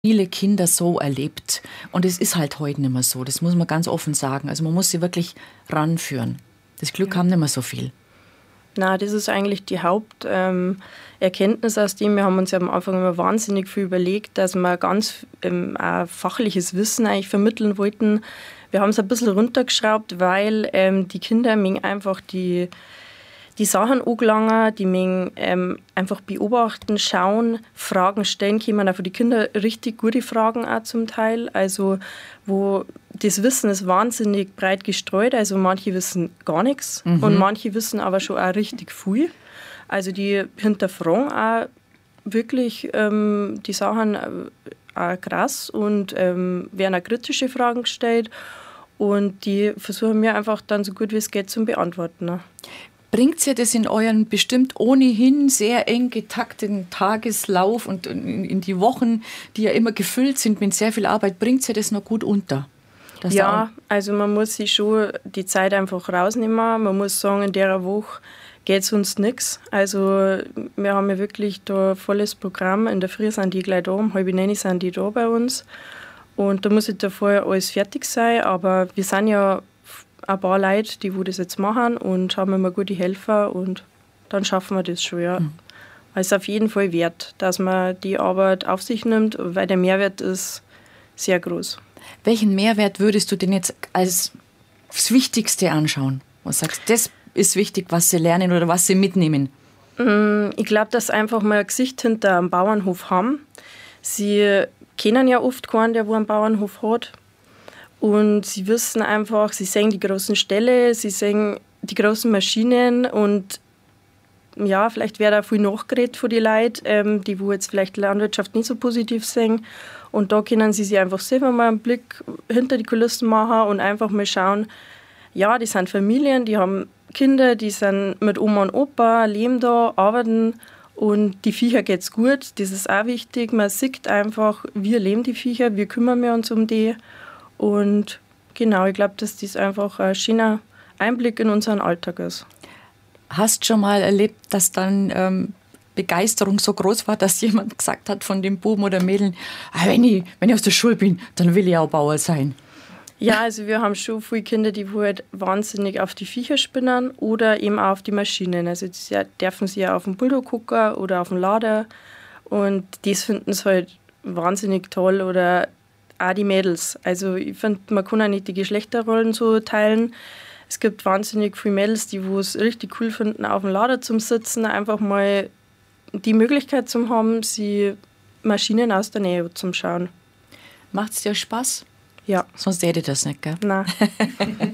viele Kinder so erlebt. Und es ist halt heute nicht mehr so. Das muss man ganz offen sagen. Also man muss sie wirklich ranführen. Das Glück haben nicht mehr so viel. Na, das ist eigentlich die Haupterkenntnis aus dem. Wir haben uns ja am Anfang immer wahnsinnig viel überlegt, dass wir ganz fachliches Wissen eigentlich vermitteln wollten. Wir haben es ein bisschen runtergeschraubt, weil die Kinder mögen einfach die Sachen angelangen, die mögen einfach beobachten, schauen, Fragen stellen, kommen auch für die Kinder richtig gute Fragen auch zum Teil. Also wo das Wissen ist wahnsinnig breit gestreut, also manche wissen gar nichts und manche wissen aber schon auch richtig viel. Also die hinterfragen auch wirklich die Sachen auch krass und werden auch kritische Fragen gestellt und die versuchen wir einfach dann so gut wie es geht zu beantworten. Ne? Bringt ihr das in euren bestimmt ohnehin sehr eng getakteten Tageslauf und in die Wochen, die ja immer gefüllt sind mit sehr viel Arbeit, bringt ihr das noch gut unter? Ja, also man muss sich schon die Zeit einfach rausnehmen. Man muss sagen, in der Woche geht es uns nichts. Also wir haben ja wirklich da volles Programm. In der Früh sind die gleich da, um 8:30 sind die da bei uns. Und da muss ja vorher alles fertig sein. Aber wir sind ja ein paar Leute, die das jetzt machen und haben immer gute Helfer und dann schaffen wir das schon, ja. Es ist auf jeden Fall wert, dass man die Arbeit auf sich nimmt, weil der Mehrwert ist sehr groß. Welchen Mehrwert würdest du denn jetzt als das Wichtigste anschauen? Was sagst du, das ist wichtig, was sie lernen oder was sie mitnehmen? Ich glaube, dass sie einfach mal ein Gesicht hinter einem Bauernhof haben. Sie kennen ja oft keinen, der wo einen Bauernhof hat. Und sie wissen einfach, sie sehen die großen Ställe, sie sehen die großen Maschinen und ja, vielleicht wird auch viel nachgeredet von den Leuten, die wo jetzt vielleicht die Landwirtschaft nicht so positiv sehen. Und da können sie sich einfach selber mal einen Blick hinter die Kulissen machen und einfach mal schauen, ja, die sind Familien, die haben Kinder, die sind mit Oma und Opa, leben da, arbeiten und die Viecher geht's gut. Das ist auch wichtig. Man sieht einfach, wir leben die Viecher, wir kümmern uns um die. Und genau, ich glaube, dass das einfach ein schöner Einblick in unseren Alltag ist. Hast du schon mal erlebt, dass dann Begeisterung so groß war, dass jemand gesagt hat von dem Buben oder Mädel, wenn ich aus der Schule bin, dann will ich auch Bauer sein? Ja, also wir haben schon viele Kinder, die halt wahnsinnig auf die Viecher spinnen oder eben auch auf die Maschinen. Also die dürfen sie ja auf den Bulldog gucken oder auf den Lader und das finden sie halt wahnsinnig toll oder auch die Mädels. Also ich finde, man kann auch nicht die Geschlechterrollen so teilen. Es gibt wahnsinnig viele Mädels, die es richtig cool finden, auf dem Lader zum Sitzen, einfach mal die Möglichkeit zu haben, sie Maschinen aus der Nähe zu schauen. Macht es dir Spaß? Ja. Sonst hätte ich das nicht, gell? Nein.